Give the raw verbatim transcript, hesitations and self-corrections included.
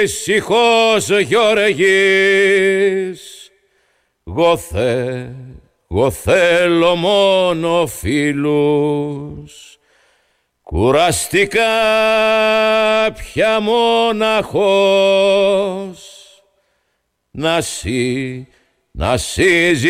ήσυχος Γεωργής, εγώ θε, εγώ θέλω μόνο φίλους, κουραστικά πια μοναχός, να σύ, να συζητήσω